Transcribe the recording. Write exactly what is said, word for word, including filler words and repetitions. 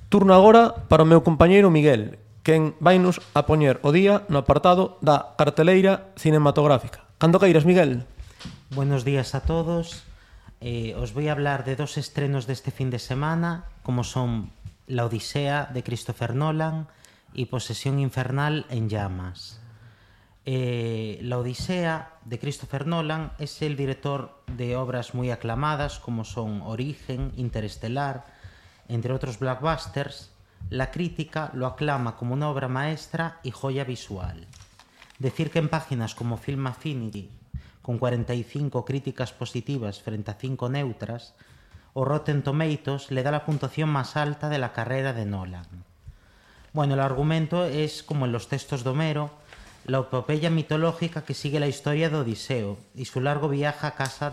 Turno agora para o meu compañeiro Miguel, quen vainos a poñer o día no apartado da carteleira cinematográfica. Cando queiras, Miguel. Buenos días a todos. Eh, os voy a hablar de dos estrenos de este fin de semana, como son La Odisea de Christopher Nolan y Posesión Infernal en Llamas. Eh, La Odisea de Christopher Nolan es el director de obras muy aclamadas como son Origen, Interestelar, entre otros blockbusters. La crítica lo aclama como una obra maestra y joya visual. Decir que en páginas como Film Affinity, con cuarenta y cinco críticas positivas frente a cinco neutras, o Rotten Tomatoes le da la puntuación más alta de la carrera de Nolan. Bueno, el argumento es, como en los textos de Homero, la epopeya mitológica que sigue la historia de Odiseo y su largo viaje a casa